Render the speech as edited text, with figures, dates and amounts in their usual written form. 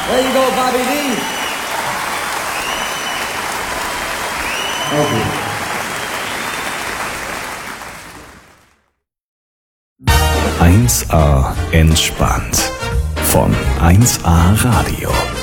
There you go, Bobby Lee. Okay. 1A entspannt von 1A Radio.